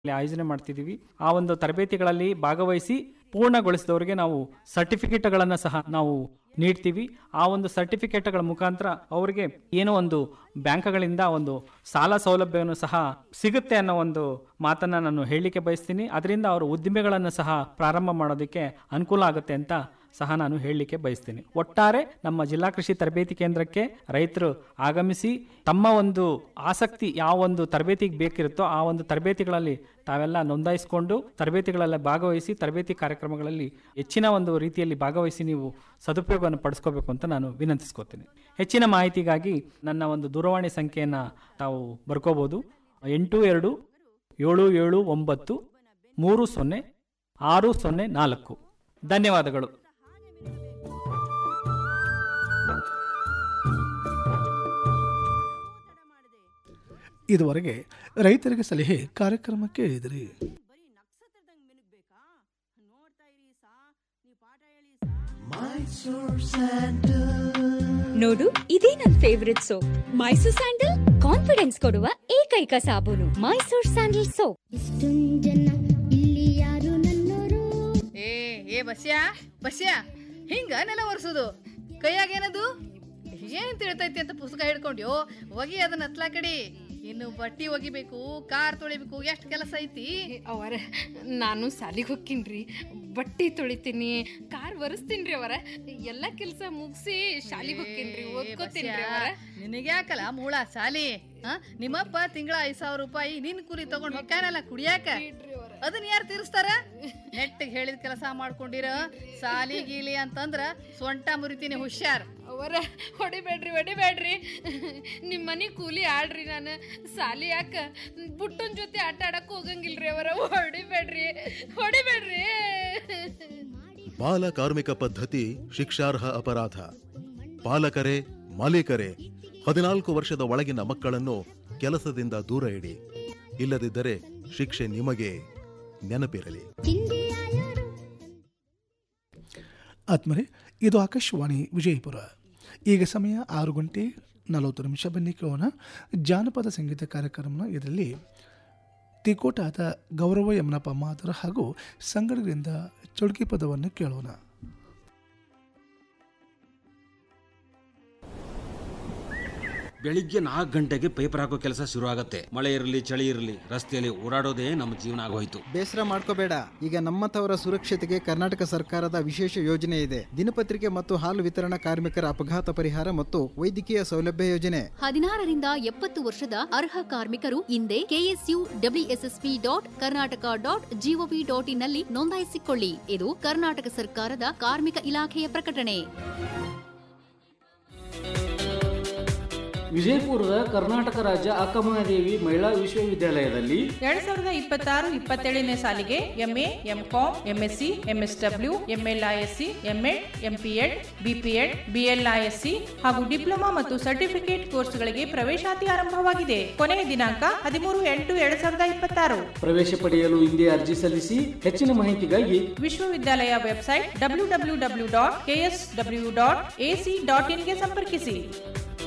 ಆಯೋಜನೆ ಮಾಡ್ತಿದ್ದೀವಿ. ಆ ಒಂದು ತರಬೇತಿಗಳಲ್ಲಿ ಭಾಗವಹಿಸಿ ಪೂರ್ಣಗೊಳಿಸಿದವರಿಗೆ ನಾವು ಸರ್ಟಿಫಿಕೇಟ್ಗಳನ್ನು ಸಹ ನಾವು ನೀಡ್ತೀವಿ. ಆ ಒಂದು ಸರ್ಟಿಫಿಕೇಟ್ಗಳ ಮುಖಾಂತರ ಅವರಿಗೆ ಏನೋ ಒಂದು ಬ್ಯಾಂಕ್ಗಳಿಂದ ಒಂದು ಸಾಲ ಸೌಲಭ್ಯವನ್ನು ಸಹ ಸಿಗುತ್ತೆ ಅನ್ನೋ ಒಂದು ಮಾತನ್ನು ನಾನು ಹೇಳಲಿಕ್ಕೆ ಬಯಸ್ತೀನಿ. ಅದರಿಂದ ಅವರು ಉದ್ದಿಮೆಗಳನ್ನು ಸಹ ಪ್ರಾರಂಭ ಮಾಡೋದಕ್ಕೆ ಅನುಕೂಲ ಆಗುತ್ತೆ ಅಂತ ಸಹ ನಾನು ಹೇಳಲಿಕ್ಕೆ ಬಯಸ್ತೀನಿ. ಒಟ್ಟಾರೆ ನಮ್ಮ ಜಿಲ್ಲಾ ಕೃಷಿ ತರಬೇತಿ ಕೇಂದ್ರಕ್ಕೆ ರೈತರು ಆಗಮಿಸಿ ತಮ್ಮ ಒಂದು ಆಸಕ್ತಿ ಯಾವ ಒಂದು ತರಬೇತಿಗೆ ಬೇಕಿರುತ್ತೋ ಆ ಒಂದು ತರಬೇತಿಗಳಲ್ಲಿ ತಾವೆಲ್ಲ ನೋಂದಾಯಿಸಿಕೊಂಡು ತರಬೇತಿಗಳಲ್ಲಿ ಭಾಗವಹಿಸಿ ತರಬೇತಿ ಕಾರ್ಯಕ್ರಮಗಳಲ್ಲಿ ಹೆಚ್ಚಿನ ಒಂದು ರೀತಿಯಲ್ಲಿ ಭಾಗವಹಿಸಿ ನೀವು ಸದುಪಯೋಗವನ್ನು ಪಡಿಸ್ಕೋಬೇಕು ಅಂತ ನಾನು ವಿನಂತಿಸ್ಕೋತೀನಿ. ಹೆಚ್ಚಿನ ಮಾಹಿತಿಗಾಗಿ ನನ್ನ ಒಂದು ದೂರವಾಣಿ ಸಂಖ್ಯೆಯನ್ನು ತಾವು ಬರ್ಕೋಬೋದು. 8277930604. ಧನ್ಯವಾದಗಳು. ಇದುವರೆಗೆ ರೈತರಿಗೆ ಸಲಹೆ ಕಾರ್ಯಕ್ರಮ ಕೇಳಿದಿರಿ. ನೋಡು, ಇದೇ ನನ್ favourite soap. Mysore sandal confidence ಕೊಡುವ ಏಕೈಕ ಸಾಬೂನು ಮೈಸೂರ್ ಸ್ಯಾಂಡಲ್ ಸೋಪ್. ಏ ಬಸ್ಯಾ ಹಿಂಗ ನೆಲ ಒರೆಸೋದು ಕೈಯಾಗ ಏನದು ಏನ್ ತಿಳ್ತೈತಿ ಅಂತ ಪುಸ್ತಕ ಹಿಡ್ಕೊಂಡ್ಯೋ ಒಗಿ ಅದನ್ನ ಹತ್ಲಾ ಕಡಿ. ಇನ್ನು ಬಟ್ಟಿ ಒಗಿಬೇಕು, ಕಾರ್ ತೊಳಿಬೇಕು, ಎಷ್ಟು ಕೆಲಸ ಐತಿ. ಅವರ ನಾನು ಸಾಲಿಗೆ ಹೋಗ್ತೀನ್ರಿ, ಬಟ್ಟಿ ತೊಳಿತೀನಿ, ಕಾರ್ ಒರೆಸ್ತೀನ್ರಿ ಅವರ. ಎಲ್ಲ ಕೆಲಸ ಮುಗಿಸಿ ಶಾಲಿಗೆ ಹೋಗ್ತೀನ್ರಿ, ಓದ್ಕೋತೀನ್ರಿ ಅವರ. ನಿನಗ್ಯಾಕಲ್ಲ ಮೂಳ ಸಾಲಿ? ನಿಮ್ಮಪ್ಪ ತಿಂಗಳ 5,000 ರೂಪಾಯಿ ನಿನ್ ಕೂಲಿ ತಗೊಂಡ್ ಹೊಕ್ಕಾನಲ್ಲ ಕುಡಿಯಾಕ, ಅದನ್ನ ಯಾರು ತೀರಿಸ್ತಾರ? ನೆಟ್ಟಿಗೆ ಹೇಳಿದ ಕೆಲಸ ಮಾಡ್ಕೊಂಡಿರ ಸಾಲಿ ಗೀಲಿ ಅಂತಂದ್ರ ಸೊಂಟ ಮುರಿತೀನಿ, ಹುಷಾರ್. ಅವರ ಹೊಡಿಬೇಡ್ರಿ, ನಿಮ್ಮ ಮನೆ ಕೂಲಿ ಆಡ್ರಿ. ನಾನು ಸಾಲಿ ಯಾಕ ಬುಟ್ಟನ್ ಜೊತೆ ಆಟ ಆಡಕ್ ಹೋಗಂಗಿಲ್ರಿ ಅವರ. ಹೊಡಿಬೇಡ್ರಿ. ಬಾಲ ಕಾರ್ಮಿಕ ಪದ್ಧತಿ ಶಿಕ್ಷಾರ್ಹ ಅಪರಾಧ. ಪಾಲಕರೇ, ಮಾಲೀಕರೇ 14 ವರ್ಷದ ಒಳಗಿನ ಮಕ್ಕಳನ್ನು ಕೆಲಸದಿಂದ ದೂರ ಇಡಿ. ಇಲ್ಲದಿದ್ದರೆ ಶಿಕ್ಷೆ ನಿಮಗೆ. ನೆನಪಿರಲಿ. ಆತ್ಮರೇ, ಇದು ಆಕಾಶವಾಣಿ ವಿಜಯಪುರ. ಈಗ ಸಮಯ 6:40. ಬನ್ನಿ ಕೇಳೋಣ ಜಾನಪದ ಸಂಗೀತ ಕಾರ್ಯಕ್ರಮ. ಇದರಲ್ಲಿ ತಿಕೋಟಾದ ಗೌರವ ಯಮನಪ್ಪ ಮಾತರ ಹಾಗೂ ಸಂಗಡಗಳಿಂದ ಚೌಡ್ಕಿ ಪದವನ್ನು ಕೇಳೋಣ. ಬೆಳಿಗ್ಗೆ 4 ಗಂಟೆಗೆ ಪೇಪರ್ ಹಾಕೋ ಕೆಲಸ ಶುರು ಆಗುತ್ತೆ. ಮಳೆ ಇರಲಿ ಚಳಿ ಇರಲಿ ರಸ್ತೆಯಲ್ಲಿ ಓಡಾಡೋದೇ ನಮ್ಮ ಜೀವನ ಆಗೋಯ್ತು. ಬೇಸರ ಮಾಡ್ಕೋಬೇಡ, ಈಗ ನಮ್ಮಂಥವರ ಸುರಕ್ಷತೆಗೆ ಕರ್ನಾಟಕ ಸರ್ಕಾರದ ವಿಶೇಷ ಯೋಜನೆ ಇದೆ. ದಿನಪತ್ರಿಕೆ ಮತ್ತು ಹಾಲು ವಿತರಣಾ ಕಾರ್ಮಿಕರ ಅಪಘಾತ ಪರಿಹಾರ ಮತ್ತು ವೈದ್ಯಕೀಯ ಸೌಲಭ್ಯ ಯೋಜನೆ. 16ರಿಂದ 70 ವರ್ಷದ ಅರ್ಹ ಕಾರ್ಮಿಕರು ಹಿಂದೆ KSUWSSP.Karnataka.gov.in ನಲ್ಲಿ ನೋಂದಾಯಿಸಿಕೊಳ್ಳಿ. ಇದು ಕರ್ನಾಟಕ ಸರ್ಕಾರದ ಕಾರ್ಮಿಕ ಇಲಾಖೆಯ ಪ್ರಕಟಣೆ. ವಿಜಯಪುರದ ಕರ್ನಾಟಕ ರಾಜ್ಯ ಅಕ್ಕಮಹಾದೇವಿ ಮಹಿಳಾ ವಿಶ್ವವಿದ್ಯಾಲಯದಲ್ಲಿ 2026-27ನೇ ಸಾಲಿಗೆ MA, MCom, MSc, MSW, MLISC, MEd, MPEd, BPEd, BLISC ಹಾಗೂ ಡಿಪ್ಲೊಮಾ ಮತ್ತು ಸರ್ಟಿಫಿಕೇಟ್ ಕೋರ್ಸ್ಗಳಿಗೆ ಪ್ರವೇಶಾತಿ ಆರಂಭವಾಗಿದೆ. ಕೊನೆಯ ದಿನಾಂಕ 13/8/2026. ಪ್ರವೇಶ ಪಡೆಯಲು ಹಿಂದೆ ಅರ್ಜಿ ಸಲ್ಲಿಸಿ. ಹೆಚ್ಚಿನ ಮಾಹಿತಿಗಾಗಿ ವಿಶ್ವವಿದ್ಯಾಲಯ ವೆಬ್ಸೈಟ್ www.ksw.ac.in ಗೆ ಸಂಪರ್ಕಿಸಿ.